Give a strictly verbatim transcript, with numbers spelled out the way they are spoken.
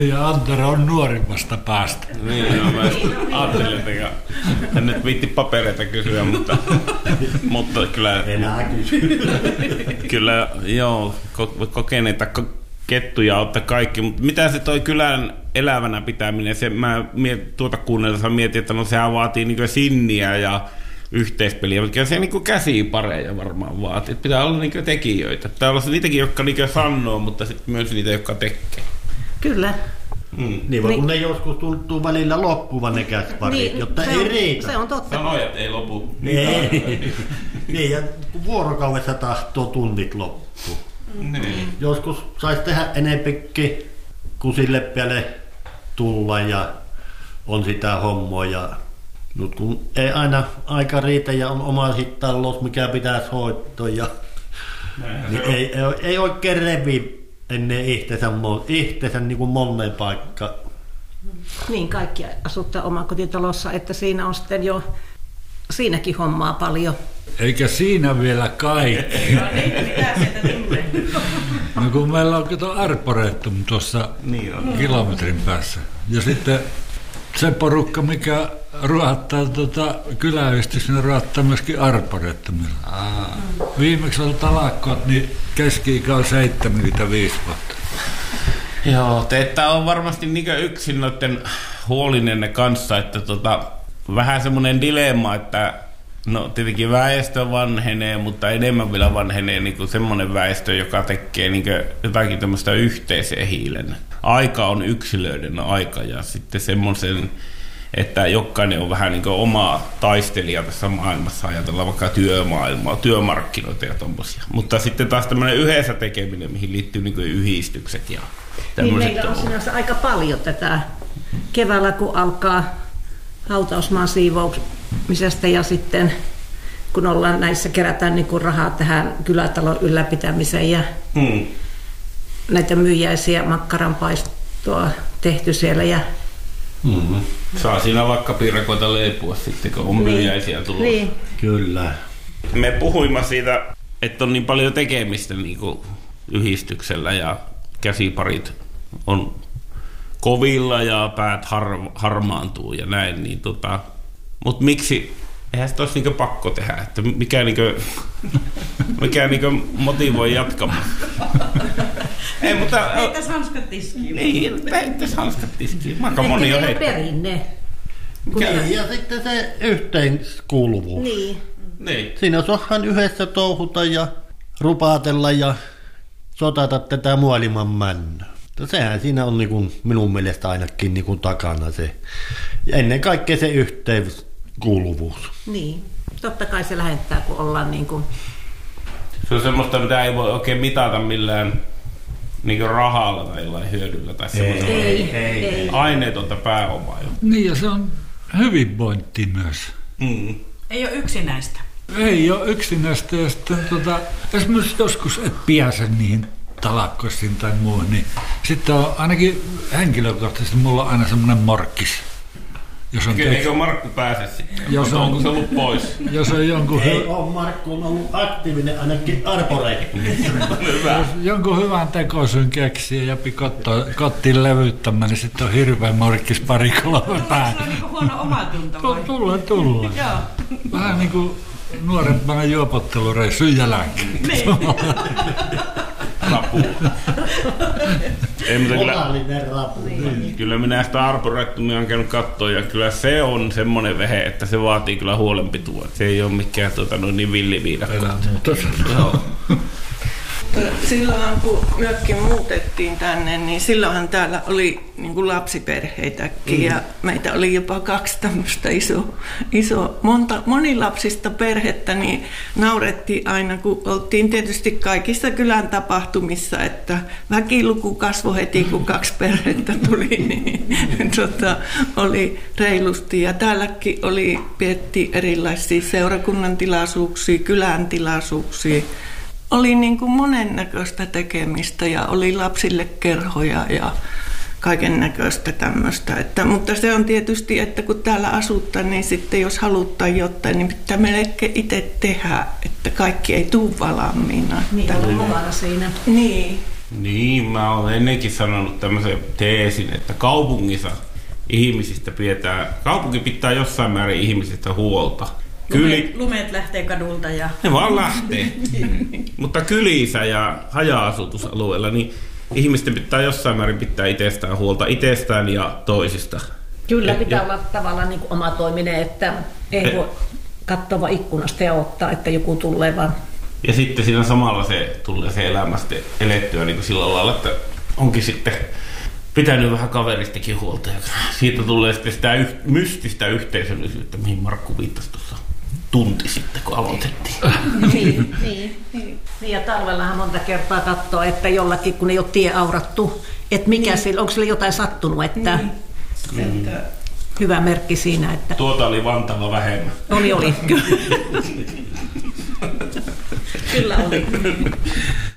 Ja Antero on nuorimmasta päästä. Niin, no, mä ajattelin, että en nyt viitti papereita kysyä, mutta, mutta kyllä... Enää kysy. Kyllä, joo, kokeneita kettuja ottaa kaikki, mutta mitä se toi kylän elävänä pitäminen, se mä miet, tuota kuunnellessa mietin, että no sehän vaatii niinku sinniä ja yhteispeliä, mutta se niinku käsipareja varmaan vaatii, että pitää olla niinku tekijöitä. Pitää olla niitäkin, jotka niinku sanoo, mutta sitten myös niitä, jotka tekee. Kyllä. Mm. Niin, vaan kun ne joskus tuntuu välillä loppuvan ne käsiparit, niin, jotta ei on, riitä. Se on totta. Sanojat ei lopu. Niin, niin, ja vuorokaudessa tahtoo tunnit loppu. Niin. Joskus saisi tehdä enempikin, kun sille päälle tulla ja on sitä hommoa. Ja, nyt kun ei aina aika riitä ja on oma talous, mikä pitäisi hoitaa, ja, niin ei, ei, ei oikein revi ennen ihtensä, ihtensä niin kuin moneen paikkaan. Niin, kaikki asuttaa omakotitalossa, että siinä on sitten jo siinäkin hommaa paljon. Eikä siinä vielä kaikki. No niin, mitä sieltä tulee? No kun meillä on kato arboretum tuossa niin kilometrin päässä. Ja sitten se porukka, mikä ruohattaa tuota kyläyhdistyksen, niin ruohattaa myöskin arboretumilla. Aa. Viimeksi oli talakkoot, niin keski-ikä on seitsemänkymmentäviisi vuotta. Joo, te ette ole varmasti niinkö yksin noiden huolinenne kanssa, että tota, vähän semmoinen dilemma, että no tietenkin väestö vanhenee, mutta enemmän vielä vanhenee niin kuin semmoinen väestö, joka tekee niin kuin jotakin tämmöistä yhteisen hiilen. Aika on yksilöiden aika ja sitten semmoisen, että jokainen on vähän niin kuin oma taistelija tässä maailmassa, ajatellaan vaikka työmaailmaa, työmarkkinoita ja tommosia. Mutta sitten taas tämmöinen yhdessä tekeminen, mihin liittyy niin kuin yhdistykset ja niin tämmöiset. meillä on sinänsä aika paljon tätä keväällä, kun alkaa hautausmaan siivoumisesta ja sitten kun ollaan näissä, kerätään niin kuin rahaa tähän kylätalon ylläpitämiseen ja hmm. näitä myyjäisiä makkaranpaistoa tehty siellä. Ja mm-hmm. Saa siinä vaikka piirakoita leipua sitten, kun on niin. myyjäisiä tulossa. Niin. Kyllä. Me puhuimme siitä, että on niin paljon tekemistä niin kuin yhdistyksellä ja käsiparit on kovilla ja päät har, harmaantuu ja näin, niin tota, mutta miksi, eihän sitä olisi niinku pakko tehdä, että mikä, niinku, mikä niinku motivoi jatkamaan. Ei, mutta... Heittäis hanskat tiskiin. Niin, heittäis hanskat tiskiin. Aika moni on heittänyt. Perinne. Niin, ja sitten se yhteenkuuluvuus. Niin. Niin. Siinä saadaan yhdessä touhuta ja rupaatella ja sotata tätä muoliman männöä. Sehän siinä on niin kuin minun mielestä ainakin niin kuin takana se. Ja ennen kaikkea se yhteenkuuluvuus. Niin, totta kai se lähettää, kun ollaan niin kuin... Se on semmoista, mitä ei voi oikein mitata millään niin kuin rahalla tai jollain hyödyllä tai semmoista. Ei, ei, ei, ei. Aineetonta pääomaa. Niin, ja se on hyvinvointi myös. Mm. Ei ole yksinäistä. Ei ole yksinäistä, ja sitten tota, esimerkiksi joskus et pääse niihin talakkoisiin tai muuhun, niin sitten on ainakin henkilökohtaisesti mulla on aina semmoinen morkkis. Jos on Eikö tek... Markku pääse sitten? Jos on, onko se ollut pois? Jos on jonkun ei hy... ole, Markku on ollut aktiivinen ainakin arboretumissa. Jos jonkun hyvän tekosyyn keksii ja pikottaa kottiin levyttämään, niin sitten on hirveä morkkis pari kolme päälle. Se on niin huono omatunto vai? Tulla, tulla. Vähän niin kuin nuorempana juopottelureissun jälkeen. Niin. Rapu. Ei, mutta kyllä, rapu. Niin. kyllä minä sitä arboretumia on käynyt katsoa ja kyllä se on semmoinen vehe, että se vaatii kyllä huolenpitoa. Se ei ole mikään tuota, no, niin villiviidakko. Silloin kun mökki muutettiin tänne, niin silloinhan täällä oli niin kuin lapsiperheitäkin mm. ja meitä oli jopa kaksi tämmöistä iso, iso monta, monilapsista perhettä, niin naurettiin aina, kun oltiin tietysti kaikissa kylän tapahtumissa, että väkiluku kasvoi heti, kun kaksi perhettä tuli, niin tota, oli reilusti. Ja täälläkin oli, pidettiin erilaisia seurakunnan tilaisuuksia, kylän tilaisuuksia. Oli niin kuin monennäköistä tekemistä ja oli lapsille kerhoja ja kaiken näköistä tämmöistä. Että, mutta se on tietysti, että kun täällä asuttaa, niin sitten jos haluttaa jotain, niin pitää melkein itse tehdä, että kaikki ei tule valmiina. Niin, olla mukana siinä. Niin. Niin, mä olen ennenkin sanonut tämmöisen teesin, että kaupungissa ihmisistä pidetään, kaupunki pitää jossain määrin ihmisistä huolta. Kyli... Lumet, lumet lähtee kadulta ja... Ne vaan lähtee. Mutta kylissä ja haja-asutusalueella niin ihmisten pitää jossain määrin pitää itsestään huolta itsestään ja toisista. Kyllä, ja, pitää ja... olla tavallaan niin kuin oma toiminen, että ei voi katsoa vaan ikkunasta ja ottaa, että joku tulee vaan. Ja sitten siinä samalla se tulee se elämästä elettyä niin kuin sillä lailla, että onkin sitten pitänyt vähän kaveristakin huolta. Ja siitä tulee sitten sitä yh- mystistä yhteisöllisyyttä, mihin Markku viittasi tuossa tunti sitten, kun aloitettiin. Niin, niin, niin. Ja talvellahan monta kertaa katsoo, että jollakin, kun ei ole tie aurattu, että mikä niin. sillä, onko sillä jotain sattunut, että niin. hyvä merkki siinä, että... Tuota oli Vantaalla vähemmän. Oli, oli. Kyllä oli.